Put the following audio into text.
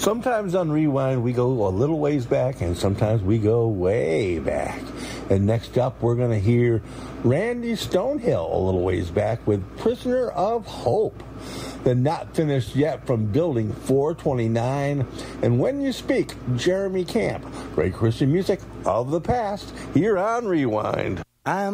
Sometimes on Rewind we go a little ways back, and sometimes we go way back. And next up we're going to hear Randy Stonehill a little ways back with Prisoner of Hope. Then Not Finished Yet from Building 429. And When You Speak, Jeremy Camp. Great Christian music of the past here on Rewind.